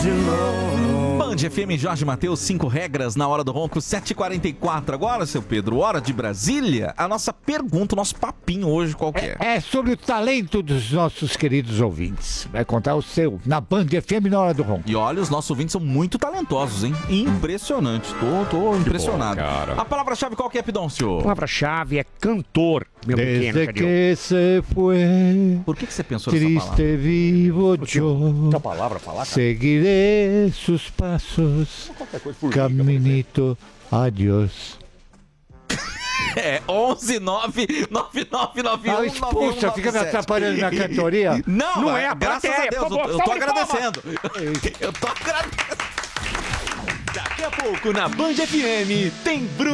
de novo. Band FM, Jorge Mateus, 5 regras na hora do ronco, 7h44. Agora, seu Pedro, hora de Brasília. A nossa pergunta, o nosso papinho hoje, qual que é? É sobre o talento dos nossos queridos ouvintes. Vai contar o seu na Band FM na hora do ronco. E olha, os nossos ouvintes são muito talentosos, hein? Impressionante. Tô impressionado. bom, A palavra-chave qual que é, Pidoncio? A palavra-chave é cantor, meu pequeno Desde carioca. que se foi, Por que você pensou nessa palavra? triste vivo yo, Essa palavra falar, cara. seguiré sus passos, Qualquer coisa por caminito, adiós. É 11-9-9991. Expulsa, fica me atrapalhando na cantoria. Não é a graças plateia, a Deus, por favor, eu tô salve de palmas. agradecendo. Eu tô agradecendo. Daqui a pouco na Band FM tem Bruno